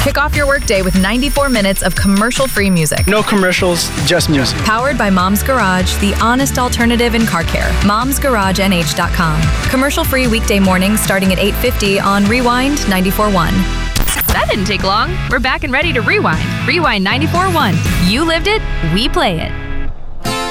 Kick off your workday with 94 minutes of commercial-free music. No commercials, just music. Powered by Mom's Garage, the honest alternative in car care. Mom'sGarageNH.com. Commercial-free weekday mornings starting at 8:50 on Rewind 94.1. That didn't take long. We're back and ready to rewind. Rewind 94.1. You lived it, we play it.